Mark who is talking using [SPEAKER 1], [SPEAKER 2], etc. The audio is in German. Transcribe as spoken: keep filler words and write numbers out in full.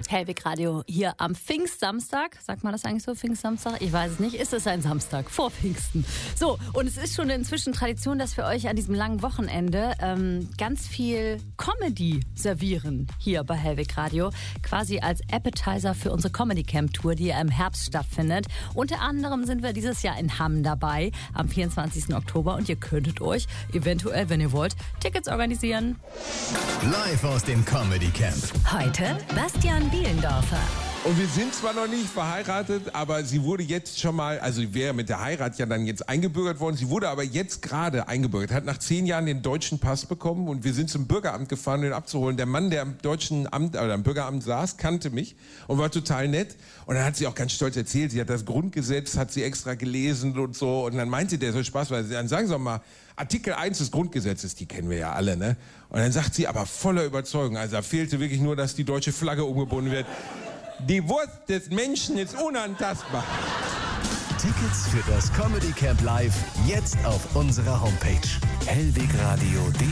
[SPEAKER 1] Hellwig Radio hier am Pfingstsamstag. Sagt man das eigentlich so, Pfingstsamstag? Ich weiß es nicht. Ist es ein Samstag vor Pfingsten? So, und es ist schon inzwischen Tradition, dass wir euch an diesem langen Wochenende ähm, ganz viel Comedy servieren hier bei Hellwig Radio. Quasi als Appetizer für unsere Comedy Camp Tour, die ja im Herbst stattfindet. Unter anderem sind wir dieses Jahr in Hamm dabei am vierundzwanzigsten Oktober und ihr könntet euch eventuell, wenn ihr wollt, Tickets organisieren.
[SPEAKER 2] Live aus dem Comedy Camp.
[SPEAKER 1] Heute Bastian Bielendorfer.
[SPEAKER 3] Und wir sind zwar noch nicht verheiratet, aber sie wurde jetzt schon mal, also sie wäre mit der Heirat ja dann jetzt eingebürgert worden. Sie wurde aber jetzt gerade eingebürgert, hat nach zehn Jahren den deutschen Pass bekommen und wir sind zum Bürgeramt gefahren, um ihn abzuholen. Der Mann, der am deutschen Amt, oder am Bürgeramt saß, kannte mich und war total nett. Und dann hat sie auch ganz stolz erzählt, sie hat das Grundgesetz, hat sie extra gelesen und so. Und dann meinte der so Spaß, weil sie dann sagen Sie doch mal, Artikel eins des Grundgesetzes, die kennen wir ja alle, ne? Und dann sagt sie aber voller Überzeugung, also da fehlte wirklich nur, dass die deutsche Flagge umgebunden wird. Die Wurst des Menschen ist unantastbar.
[SPEAKER 2] Tickets für das Comedy Camp Live jetzt auf unserer Homepage hellwegradio punkt de.